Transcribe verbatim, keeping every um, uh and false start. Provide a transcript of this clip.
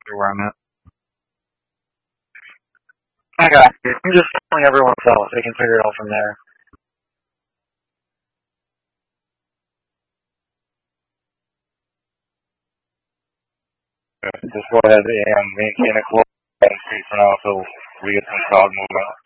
where I'm at. I got you. I'm just telling everyone else. They can figure it out from there. Just go ahead and maintain a close street for now until we get some crowd movement.